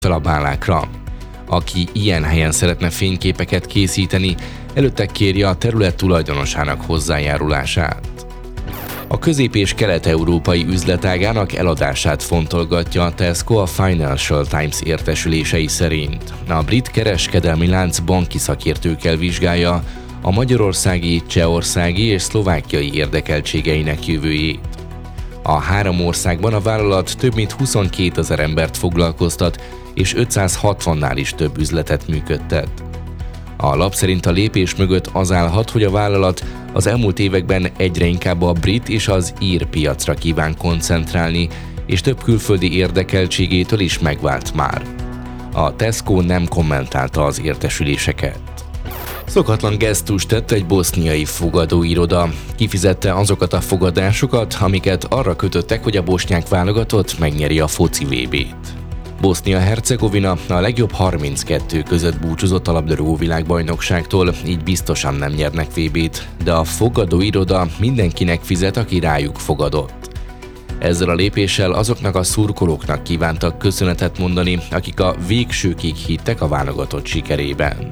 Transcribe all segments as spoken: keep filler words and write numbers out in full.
fel a bálákra. Aki ilyen helyen szeretne fényképeket készíteni, előtte kérje a terület tulajdonosának hozzájárulását. A közép- és kelet-európai üzletágának eladását fontolgatja a Tesco a Financial Times értesülései szerint. A brit kereskedelmi lánc banki szakértőkkel vizsgálja a magyarországi, csehországi és szlovákiai érdekeltségeinek jövőjét. A három országban a vállalat több mint huszonkétezer embert foglalkoztat, és ötszázhatvannál is több üzletet működtet. A lap szerint a lépés mögött az állhat, hogy a vállalat az elmúlt években egyre inkább a brit és az ír piacra kíván koncentrálni, és több külföldi érdekeltségétől is megvált már. A Tesco nem kommentálta az értesüléseket. Szokatlan gesztust tett egy boszniai fogadóiroda. Kifizette azokat a fogadásokat, amiket arra kötöttek, hogy a bosnyák válogatott megnyeri a foci vé bét. Bosznia-Hercegovina a legjobb harminckettő között búcsúzott a labdarúgó világbajnokságtól, így biztosan nem nyernek vé bét, de a fogadóiroda mindenkinek fizet, aki rájuk fogadott. Ezzel a lépéssel azoknak a szurkolóknak kívántak köszönetet mondani, akik a végsőkig hittek a válogatott sikerében.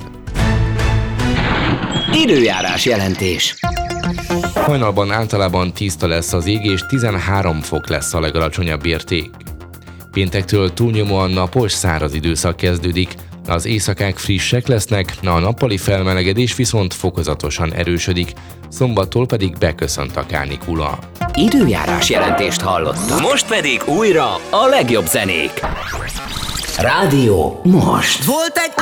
Időjárás jelentés. Hajnalban általában tiszta lesz az ég, és tizenhárom fok lesz a legalacsonyabb érték. Péntektől túlnyomóan napos, száraz időszak kezdődik, az éjszakák frissek lesznek, a nappali felmelegedés viszont fokozatosan erősödik, szombattól pedig beköszönt a kánikula. Időjárás jelentést hallottak. Most pedig újra a legjobb zenék. Rádió most. Volt egy